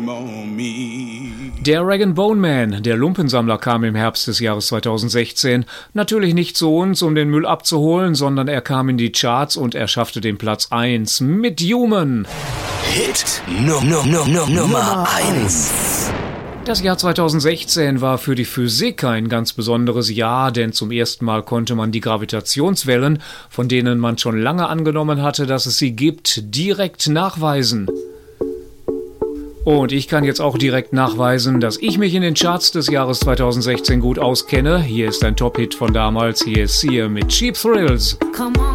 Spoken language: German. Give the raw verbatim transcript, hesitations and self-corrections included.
Der Rag and Bone Man, der Lumpensammler, kam im Herbst des Jahres zweitausendsechzehn. Natürlich nicht zu uns, um den Müll abzuholen, sondern er kam in die Charts und er schaffte den Platz eins mit Human. Hit no, no, no, no, Nummer eins. Das Jahr zweitausendsechzehn war für die Physik ein ganz besonderes Jahr, denn zum ersten Mal konnte man die Gravitationswellen, von denen man schon lange angenommen hatte, dass es sie gibt, direkt nachweisen. Und ich kann jetzt auch direkt nachweisen, dass ich mich in den Charts des Jahres zweitausendsechzehn gut auskenne. Hier ist ein Top-Hit von damals, hier ist Sia mit Cheap Thrills.